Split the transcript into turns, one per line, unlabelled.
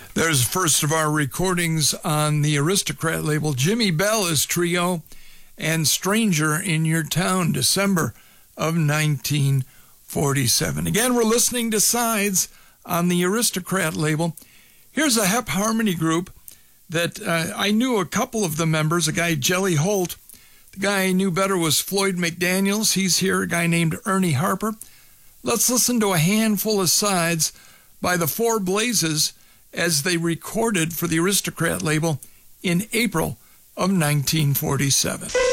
There's first of our recordings on the Aristocrat label, Jimmy Bell's Trio and Stranger in Your Town, December of 1947. Again, we're listening to Sides on the Aristocrat label. Here's a Hep Harmony group that I knew a couple of the members, a guy, Jelly Holt. The guy I knew better was Floyd McDaniels. He's here, a guy named Ernie Harper. Let's listen to a handful of sides by the Four Blazes as they recorded for the Aristocrat label in April of 1947.